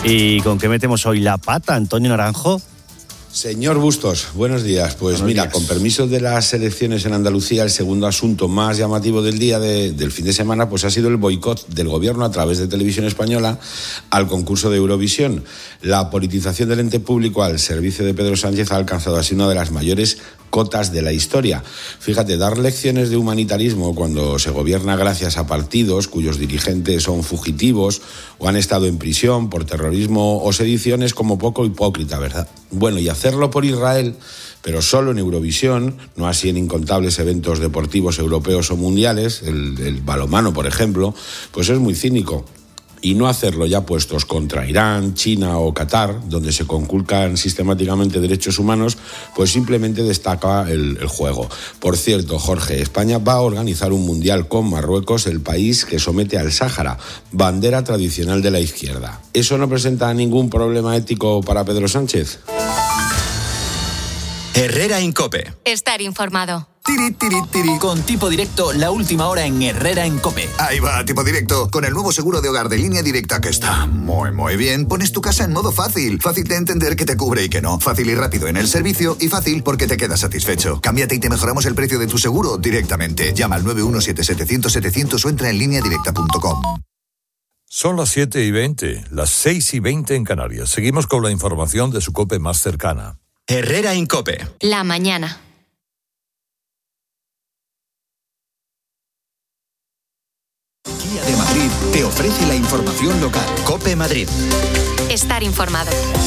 ¿Y con qué metemos hoy la pata, Antonio Naranjo? Señor Bustos, buenos días. Pues mira, con permiso de las elecciones en Andalucía, el segundo asunto más llamativo del día del fin de semana pues ha sido el boicot del gobierno a través de Televisión Española al concurso de Eurovisión. La politización del ente público al servicio de Pedro Sánchez ha alcanzado así una de las mayores cotas de la historia. Fíjate, dar lecciones de humanitarismo cuando se gobierna gracias a partidos cuyos dirigentes son fugitivos o han estado en prisión por terrorismo o sedición es como poco hipócrita, ¿verdad? Bueno, y hacerlo por Israel, pero solo en Eurovisión, no así en incontables eventos deportivos europeos o mundiales, el balonmano, por ejemplo, pues es muy cínico. Y no hacerlo ya puestos contra Irán, China o Qatar, donde se conculcan sistemáticamente derechos humanos, pues simplemente destaca el juego. Por cierto, Jorge, España va a organizar un mundial con Marruecos, el país que somete al Sáhara, bandera tradicional de la izquierda. ¿Eso no presenta ningún problema ético para Pedro Sánchez? Herrera en COPE. Estar informado. Tiri, tiri, tiri. Con Tipo Directo, la última hora en Herrera en COPE. Ahí va, Tipo Directo, con el nuevo seguro de hogar de Línea Directa que está muy bien. Pones tu casa en modo fácil. Fácil de entender que te cubre y que no. Fácil y rápido en el servicio y fácil porque te quedas satisfecho. Cámbiate y te mejoramos el precio de tu seguro directamente. Llama al 917-700-700 o entra en lineadirecta.com. Son las 7:20, las 6:20 en Canarias. Seguimos con la información de su COPE más cercana. Herrera en COPE. La mañana. Kia de Madrid te ofrece la información local. COPE Madrid. Estar informado.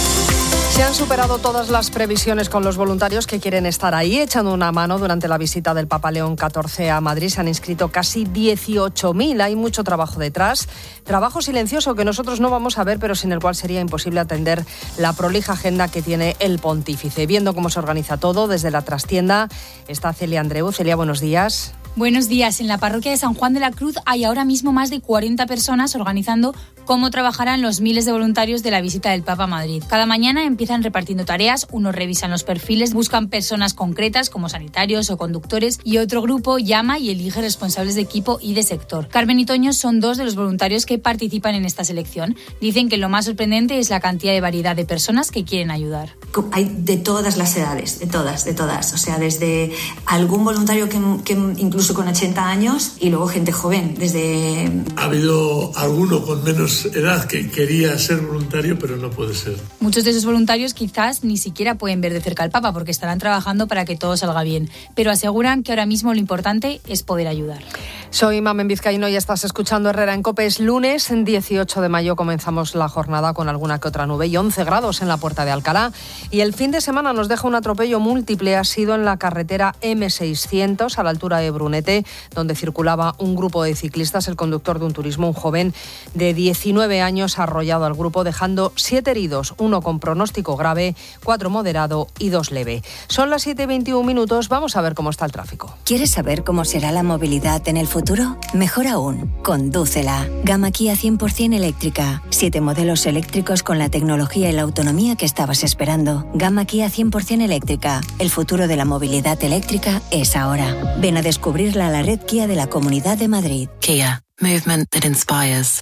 Se han superado todas las previsiones con los voluntarios que quieren estar ahí echando una mano durante la visita del Papa León XIV a Madrid. Se han inscrito casi 18.000. Hay mucho trabajo detrás. Trabajo silencioso que nosotros no vamos a ver, pero sin el cual sería imposible atender la prolija agenda que tiene el pontífice. Viendo cómo se organiza todo, desde la trastienda está Celia Andreu. Celia, buenos días. Buenos días. En la parroquia de San Juan de la Cruz hay ahora mismo más de 40 personas organizando cómo trabajarán los miles de voluntarios de la visita del Papa a Madrid. Cada mañana empiezan repartiendo tareas, unos revisan los perfiles, buscan personas concretas como sanitarios o conductores y otro grupo llama y elige responsables de equipo y de sector. Carmen y Toño son dos de los voluntarios que participan en esta selección. Dicen que lo más sorprendente es la cantidad de variedad de personas que quieren ayudar. Hay de todas las edades, de todas. O sea, desde algún voluntario que incluso con 80 años y luego gente joven, desde... Ha habido alguno con menos edad que quería ser voluntario, pero no puede ser. Muchos de esos voluntarios quizás ni siquiera pueden ver de cerca al Papa porque estarán trabajando para que todo salga bien, pero aseguran que ahora mismo lo importante es poder ayudar. Soy Mamen Vizcaíno y estás escuchando Herrera en COPE. Es lunes, 18 de mayo, comenzamos la jornada con alguna que otra nube y 11 grados en la Puerta de Alcalá. Y el fin de semana nos deja un atropello múltiple. Ha sido en la carretera M600, a la altura de Brunete, donde circulaba un grupo de ciclistas. El conductor de un turismo, un joven de 19 años, ha arrollado al grupo, dejando 7 heridos, 1 con pronóstico grave, 4 moderado y 2 leve. Son las 7:21. Vamos a ver cómo está el tráfico. ¿Quieres saber cómo será la movilidad en el futuro? Mejor aún, condúcela. Gama Kia 100% eléctrica. 7 modelos eléctricos con la tecnología y la autonomía que estabas esperando. Gama Kia 100% eléctrica. El futuro de la movilidad eléctrica es ahora. Ven a descubrirla a la red Kia de la Comunidad de Madrid. Kia. Movement that inspires.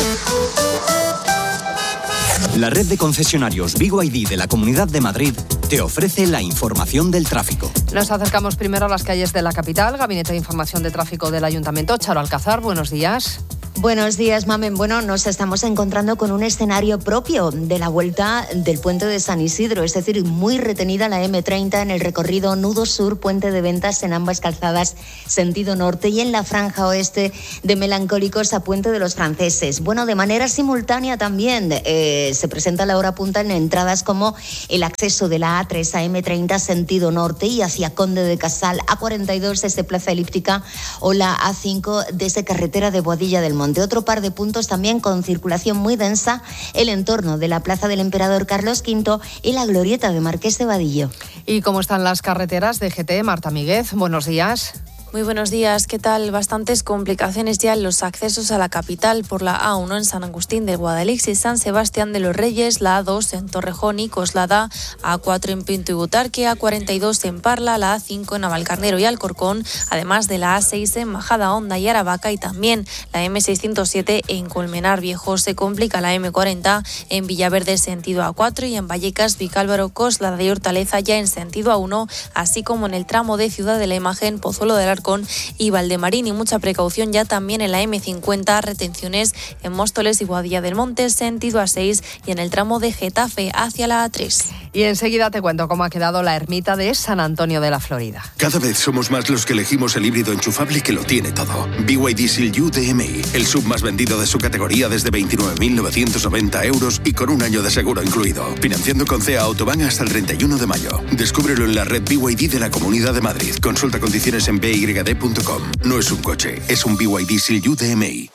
La red de concesionarios Vigo ID de la Comunidad de Madrid te ofrece la información del tráfico. Nos acercamos primero a las calles de la capital. Gabinete de Información de Tráfico del Ayuntamiento. Charo Alcázar, buenos días. Buenos días, Mamen. Bueno, nos estamos encontrando con un escenario propio de la vuelta del puente de San Isidro, es decir, muy retenida la M30 en el recorrido Nudo Sur, Puente de Ventas en ambas calzadas, sentido norte, y en la franja oeste de Melancólicos a Puente de los Franceses. Bueno, de manera simultánea también se presenta la hora punta en entradas como el acceso de la A3 a M30 sentido norte y hacia Conde de Casal, A42 desde Plaza Elíptica o la A5 desde Carretera de Boadilla del Monte. Otro par de puntos también con circulación muy densa, el entorno de la Plaza del Emperador Carlos V y la glorieta de Marqués de Vadillo. ¿Y cómo están las carreteras de GT? Marta Míguez, buenos días. Muy buenos días, ¿qué tal? Bastantes complicaciones ya en los accesos a la capital por la A1 en San Agustín de Guadalix y San Sebastián de los Reyes, la A2 en Torrejón y Coslada, A4 en Pinto y Butarque, A42 en Parla, la A5 en Navalcarnero y Alcorcón, además de la A6 en Majadahonda y Aravaca y también la M607 en Colmenar Viejo. Se complica la M40 en Villaverde sentido A4 y en Vallecas, Vicálvaro, Coslada y Hortaleza ya en sentido A1, así como en el tramo de Ciudad de la Imagen, Pozuelo del Arcón y Valdemarín, y mucha precaución ya también en la M50, retenciones en Móstoles y Boadilla del Monte, sentido A6 y en el tramo de Getafe hacia la A3. Y enseguida te cuento cómo ha quedado la ermita de San Antonio de la Florida. Cada vez somos más los que elegimos el híbrido enchufable que lo tiene todo. BYD Seal U DMI, el sub más vendido de su categoría desde 29.990 euros y con un año de seguro incluido. Financiando con CEA Autobahn hasta el 31 de mayo. Descúbrelo en la red BYD de la Comunidad de Madrid. Consulta condiciones en BYD.com. No es un coche, es un BYD Seal U DMI.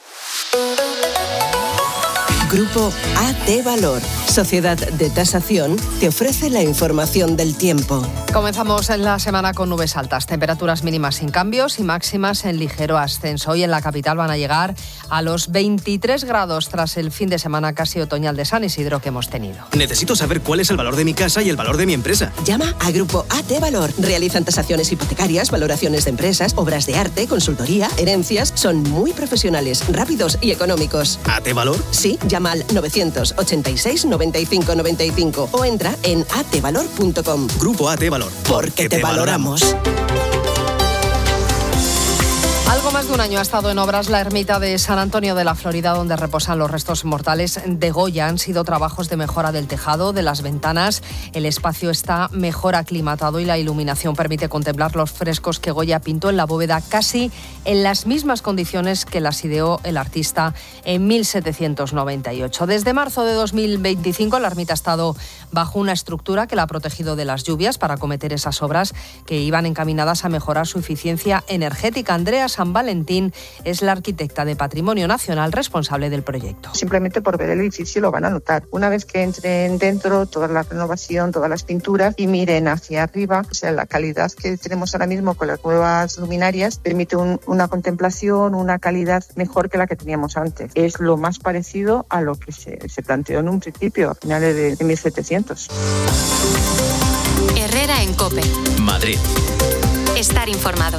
Grupo AT Valor, Sociedad de Tasación, te ofrece la información del tiempo. Comenzamos en la semana con nubes altas, temperaturas mínimas sin cambios y máximas en ligero ascenso. Hoy en la capital van a llegar a los 23 grados tras el fin de semana casi otoñal de San Isidro que hemos tenido. Necesito saber cuál es el valor de mi casa y el valor de mi empresa. Llama a Grupo AT Valor. Realizan tasaciones hipotecarias, valoraciones de empresas, obras de arte, consultoría, herencias. Son muy profesionales, rápidos y económicos. ¿AT Valor? Sí, llama al 986 95 95 o entra en atvalor.com. Grupo AT Valor. Porque te valoramos. Algo más de un año ha estado en obras la ermita de San Antonio de la Florida, donde reposan los restos mortales de Goya. Han sido trabajos de mejora del tejado, de las ventanas. El espacio está mejor aclimatado y la iluminación permite contemplar los frescos que Goya pintó en la bóveda casi en las mismas condiciones que las ideó el artista en 1798. Desde marzo de 2025 la ermita ha estado bajo una estructura que la ha protegido de las lluvias para acometer esas obras que iban encaminadas a mejorar su eficiencia energética. Andrea San Valentín es la arquitecta de Patrimonio Nacional responsable del proyecto. Simplemente por ver el edificio lo van a notar. Una vez que entren dentro, toda la renovación, todas las pinturas y miren hacia arriba, o sea, la calidad que tenemos ahora mismo con las nuevas luminarias permite una contemplación, una calidad mejor que la que teníamos antes. Es lo más parecido a lo que se planteó en un principio, a finales de 1700. Herrera en COPE. Madrid. Estar informado.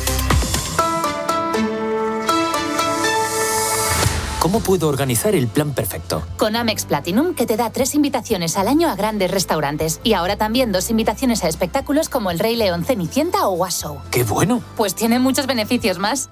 ¿Cómo puedo organizar el plan perfecto? Con Amex Platinum, que te da 3 invitaciones al año a grandes restaurantes. Y ahora también 2 invitaciones a espectáculos como El Rey León, Cenicienta o Washoe. ¡Qué bueno! Pues tiene muchos beneficios más.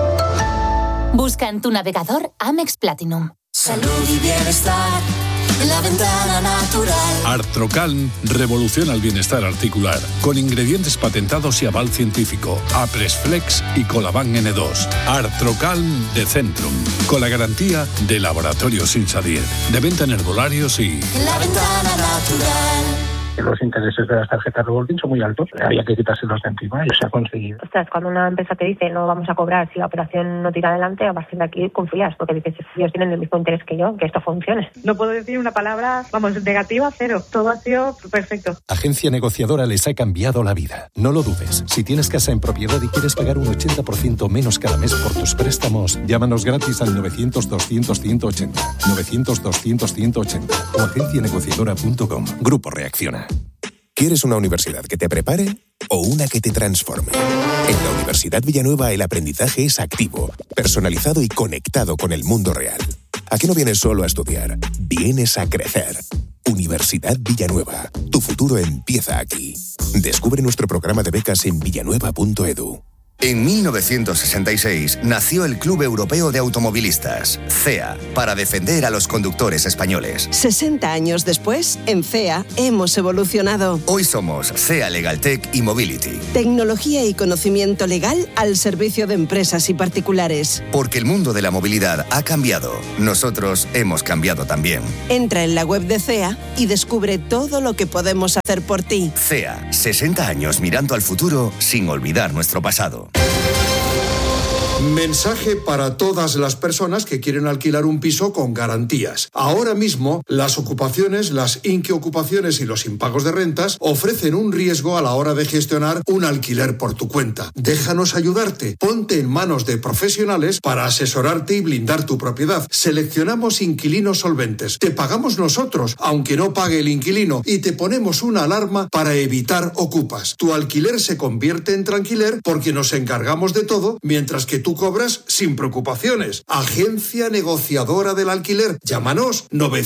Busca en tu navegador Amex Platinum. Salud y bienestar en la ventana natural. Artrocalm revoluciona el bienestar articular con ingredientes patentados y aval científico. Apresflex y Colaban N2. Artrocalm de Centrum, con la garantía de Laboratorios Insadir, de venta en herbolarios y... La ventana natural. Los intereses de las tarjetas revolving son muy altos, había que quitárselos de encima y se ha conseguido. Ostras, cuando una empresa te dice no vamos a cobrar si la operación no tira adelante, a partir de aquí confías, porque dices, ellos tienen el mismo interés que yo, que esto funcione. No puedo decir una palabra, negativa, cero. Todo ha sido perfecto. Agencia Negociadora les ha cambiado la vida. No lo dudes. Si tienes casa en propiedad y quieres pagar un 80% menos cada mes por tus préstamos, llámanos gratis al 900-200-180. 900-200-180 o agencianegociadora.com. Grupo Reacciona. ¿Quieres una universidad que te prepare o una que te transforme? En la Universidad Villanueva el aprendizaje es activo, personalizado y conectado con el mundo real. ¿A qué no vienes solo a estudiar? Vienes a crecer. Universidad Villanueva. Tu futuro empieza aquí. Descubre nuestro programa de becas en villanueva.edu. En 1966 nació el Club Europeo de Automovilistas, CEA, para defender a los conductores españoles. 60 años después, en CEA hemos evolucionado. Hoy somos CEA Legaltech y Mobility. Tecnología y conocimiento legal al servicio de empresas y particulares. Porque el mundo de la movilidad ha cambiado. Nosotros hemos cambiado también. Entra en la web de CEA y descubre todo lo que podemos hacer por ti. CEA, 60 años mirando al futuro sin olvidar nuestro pasado. Mensaje para todas las personas que quieren alquilar un piso con garantías. Ahora mismo, las ocupaciones, las inquiocupaciones y los impagos de rentas ofrecen un riesgo a la hora de gestionar un alquiler por tu cuenta. Déjanos ayudarte. Ponte en manos de profesionales para asesorarte y blindar tu propiedad. Seleccionamos inquilinos solventes. Te pagamos nosotros, aunque no pague el inquilino, y te ponemos una alarma para evitar ocupas. Tu alquiler se convierte en tranquiler porque nos encargamos de todo, mientras que tú cobras sin preocupaciones. Agencia negociadora del alquiler. Llámanos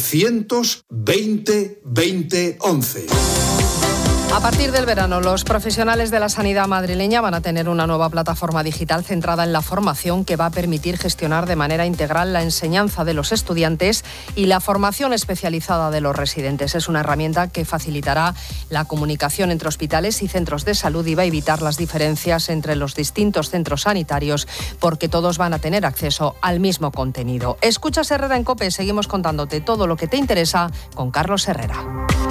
920 20 11. A partir del verano, los profesionales de la sanidad madrileña van a tener una nueva plataforma digital centrada en la formación que va a permitir gestionar de manera integral la enseñanza de los estudiantes y la formación especializada de los residentes. Es una herramienta que facilitará la comunicación entre hospitales y centros de salud y va a evitar las diferencias entre los distintos centros sanitarios porque todos van a tener acceso al mismo contenido. Escuchas Herrera en COPE, seguimos contándote todo lo que te interesa con Carlos Herrera.